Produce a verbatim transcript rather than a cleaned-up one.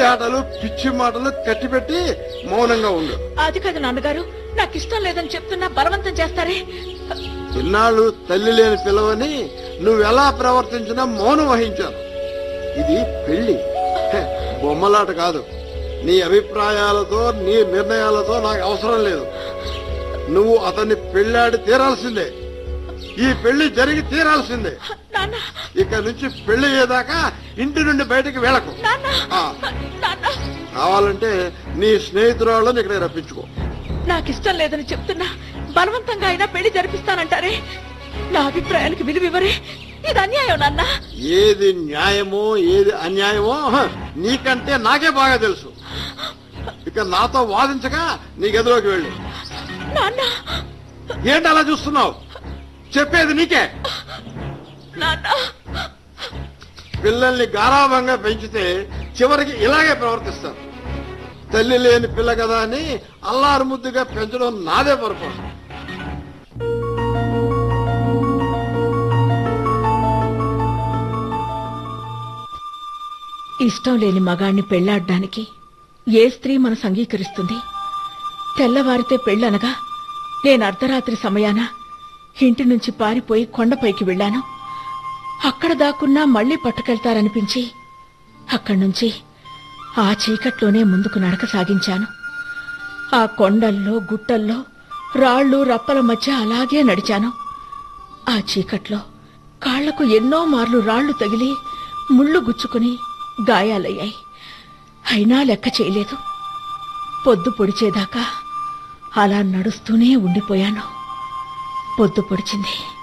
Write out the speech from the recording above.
పేలాటలు పిచ్చి మాటలు కట్టిపెట్టి మౌనంగా ఉండు. అది కాదు నాన్నగారు, నాకు ఇష్టం లేదని చెప్తున్నా బలవంతం చేస్తారే. ఇన్నాళ్ళు తల్లి లేని పిల్లవని నువ్వెలా ప్రవర్తించినా మౌనం వహించాను. ఇది పెళ్లి, బొమ్మలాట కాదు. నీ అభిప్రాయాలతో నీ నిర్ణయాలతో నాకు అవసరం లేదు. నువ్వు అతన్ని పెళ్లాడి తీరాల్సిందే. ఈ పెళ్లి జరిగి తీరాల్సిందే. ఇక నుంచి పెళ్లి అయ్యేదాకా ఇంటి నుండి బయటకు వెళ్ళకు. కావాలంటే నీ స్నేహితురాళ్ళని ఇక్కడ రప్పించుకో. నాకు ఇష్టం లేదని చెప్తున్నా బలవంతంగా అయినా పెళ్లి జరిపిస్తానంటారే. నా అభిప్రాయానికి విలువివ్వరే. ఇది అన్యాయం నాన్న. ఏది న్యాయమో ఏది అన్యాయమో నీకంటే నాకే బాగా తెలుసు. ఇక నాతో వాదించగా నీ గదిలోకి వెళ్ళు. నాన్న ఏంటి అలా చూస్తున్నావు? చెప్పేది నీకే. పిల్లల్ని గారాభంగా పెంచితే చివరికి ఇలాగే ప్రవర్తిస్తారు. తల్లి లేని పిల్ల కదా అని అల్లారు ముద్దుగా పెంచడం నాదే పొరపాటు. ఇష్టం లేని మగాణ్ణి పెళ్లాడ్డానికి ఏ స్త్రీ మనసు అంగీకరిస్తుంది? తెల్లవారితే పెళ్ళనగా నేను అర్ధరాత్రి సమయాన ఇంటి నుంచి పారిపోయి కొండపైకి వెళ్లాను. అక్కడ దాక్కున్నా మళ్లీ పట్టుకెళ్తారనిపించి అక్కడి నుంచి ఆ చీకట్లోనే ముందుకు నడక సాగించాను. ఆ కొండల్లో గుట్టల్లో రాళ్లు రప్పల మధ్య అలాగే నడిచాను. ఆ చీకట్లో కాళ్లకు ఎన్నో మార్లు రాళ్లు తగిలి ముళ్ళు గుచ్చుకుని గాయాలయ్యాయి. అయినా లెక్క చేయలేదు. పొద్దు పొడిచేదాకా అలా నడుస్తూనే ఉండిపోయాను. పొద్దు పొడిచింది.